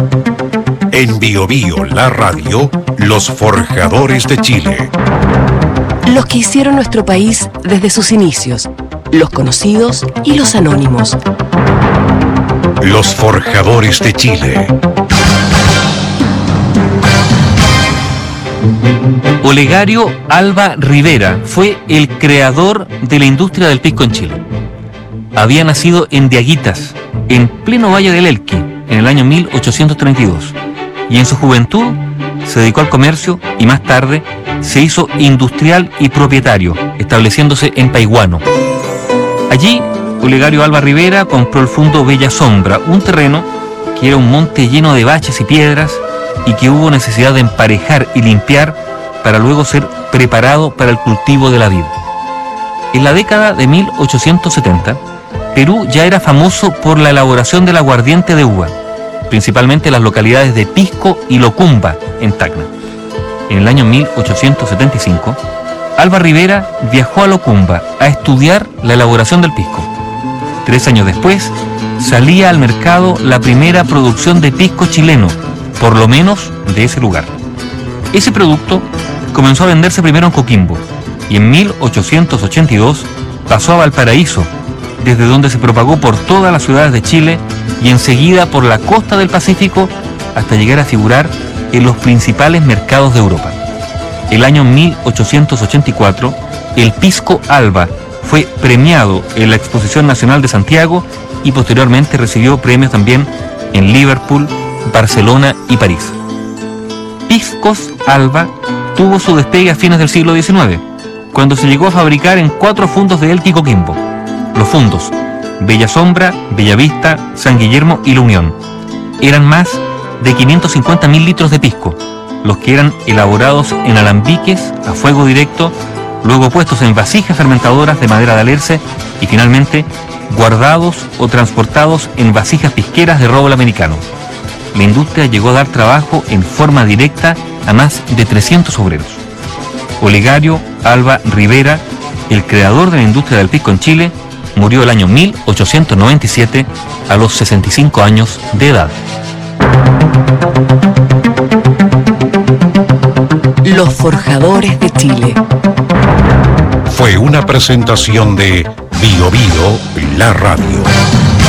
En Bio Bio, la radio, los forjadores de Chile. Los que hicieron nuestro país desde sus inicios, los conocidos y los anónimos. Los forjadores de Chile. Olegario Alba Rivera fue el creador de la industria del pisco en Chile. Había nacido en Diaguitas, en pleno Valle del Elqui, en el año 1832, y en su juventud se dedicó al comercio y más tarde se hizo industrial y propietario, estableciéndose en Paiguano. Allí, Olegario Alba Rivera compró el Fundo Bella Sombra, un terreno que era un monte lleno de baches y piedras y que hubo necesidad de emparejar y limpiar para luego ser preparado para el cultivo de la vid. En la década de 1870, Perú ya era famoso por la elaboración del aguardiente de uva, principalmente en las localidades de Pisco y Locumba, en Tacna. En el año 1875, Alba Rivera viajó a Locumba a estudiar la elaboración del pisco. 3 años después, salía al mercado la primera producción de pisco chileno, por lo menos de ese lugar. Ese producto comenzó a venderse primero en Coquimbo y en 1882 pasó a Valparaíso, desde donde se propagó por todas las ciudades de Chile y enseguida por la costa del Pacífico hasta llegar a figurar en los principales mercados de Europa. El año 1884, el Pisco Alba fue premiado en la Exposición Nacional de Santiago y posteriormente recibió premios también en Liverpool, Barcelona y París. Piscos Alba tuvo su despegue a fines del siglo XIX, cuando se llegó a fabricar en 4 fundos de Elqui y Coquimbo. Los fundos Bella Sombra, Bella Vista, San Guillermo y La Unión. Eran más de 550.000 litros de pisco, los que eran elaborados en alambiques a fuego directo, luego puestos en vasijas fermentadoras de madera de alerce y finalmente guardados o transportados en vasijas pisqueras de roble americano. La industria llegó a dar trabajo en forma directa a más de 300 obreros. Olegario Alba Rivera, el creador de la industria del pisco en Chile, murió el año 1897 a los 65 años de edad. Los forjadores de Chile. Fue una presentación de Bio Bio, la radio.